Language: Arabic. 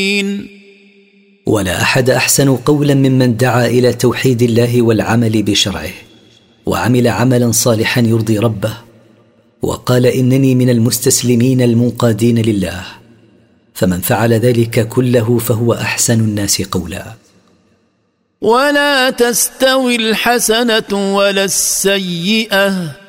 ولا أحد أحسن قولا ممن دعا إلى توحيد الله والعمل بشرعه وعمل عملا صالحا يرضي ربه وقال إنني من المستسلمين المنقادين لله، فمن فعل ذلك كله فهو أحسن الناس قولا. ولا تستوي الحسنة ولا السيئة